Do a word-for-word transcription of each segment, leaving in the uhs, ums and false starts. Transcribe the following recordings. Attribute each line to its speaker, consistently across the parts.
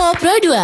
Speaker 1: Info Pro dua.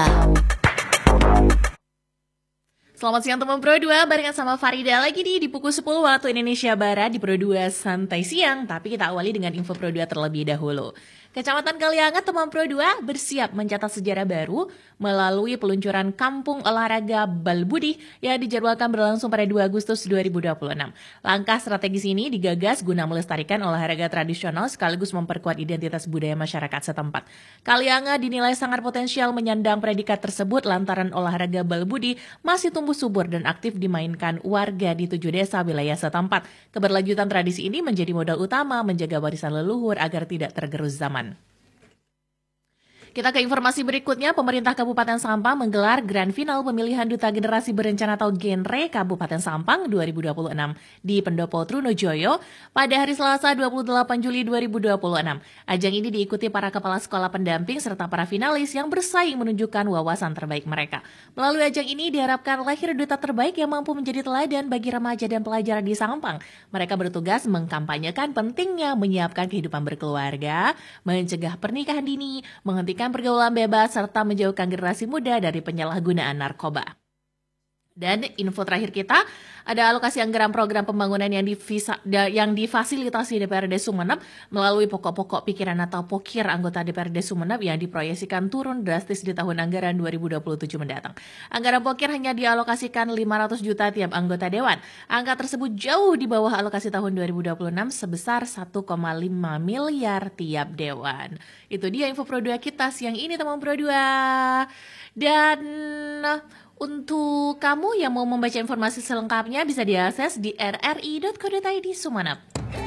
Speaker 1: Selamat siang teman Pro dua, barengan sama Farida lagi nih di pukul sepuluh waktu Indonesia Barat di Pro dua Santai Siang. Tapi kita awali dengan Info Pro dua terlebih dahulu. Kecamatan Kaliangat teman Pro dua bersiap mencatat sejarah baru melalui peluncuran Kampung Olahraga Balbudi yang dijadwalkan berlangsung pada dua Agustus dua ribu dua puluh enam. Langkah strategis ini digagas guna melestarikan olahraga tradisional sekaligus memperkuat identitas budaya masyarakat setempat. Kaliangat dinilai sangat potensial menyandang predikat tersebut lantaran olahraga Balbudi masih tumbuh subur dan aktif dimainkan warga di tujuh desa wilayah setempat. Keberlanjutan tradisi ini menjadi modal utama menjaga warisan leluhur agar tidak tergerus zaman. Kita ke informasi berikutnya, pemerintah Kabupaten Sampang menggelar Grand Final Pemilihan Duta Generasi Berencana atau Genre Kabupaten Sampang dua ribu dua puluh enam di Pendopo Trunojoyo pada hari Selasa dua puluh delapan Juli dua ribu dua puluh enam. Ajang ini diikuti para kepala sekolah pendamping serta para finalis yang bersaing menunjukkan wawasan terbaik mereka. Melalui ajang ini diharapkan lahir duta terbaik yang mampu menjadi teladan bagi remaja dan pelajar di Sampang. Mereka bertugas mengkampanyekan pentingnya menyiapkan kehidupan berkeluarga, mencegah pernikahan dini, menghentikan pergaulan bebas, serta menjauhkan generasi muda dari penyalahgunaan narkoba. Dan info terakhir kita, ada alokasi anggaran program pembangunan yang, divisa, yang difasilitasi D P R D Sumeneb melalui pokok-pokok pikiran atau pokir anggota D P R D Sumeneb yang diproyeksikan turun drastis di tahun anggaran dua ribu dua puluh tujuh mendatang. Anggaran pokir hanya dialokasikan lima ratus juta tiap anggota dewan. Angka tersebut jauh di bawah alokasi tahun dua ribu dua puluh enam sebesar satu koma lima miliar tiap dewan. Itu dia info Pro dua kita siang ini teman Pro dua. Dan untuk kamu yang mau membaca informasi selengkapnya bisa diakses di r r i dot co dot i d Sumeneb.